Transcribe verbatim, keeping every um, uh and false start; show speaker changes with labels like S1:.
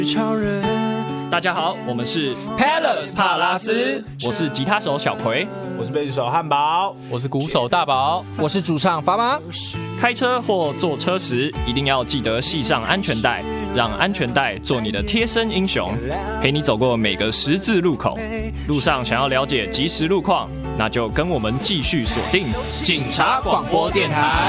S1: 超人，
S2: 大家好，我们是 Palace 帕拉斯，我是吉他手小葵，
S3: 我是贝斯手汉堡，
S4: 我是鼓手大宝，
S5: 我是主唱发妈。
S2: 开车或坐车时，一定要记得系上安全带，让安全带做你的贴身英雄，陪你走过每个十字路口。路上想要了解即时路况，那就跟我们继续锁定
S4: 警察广播电台。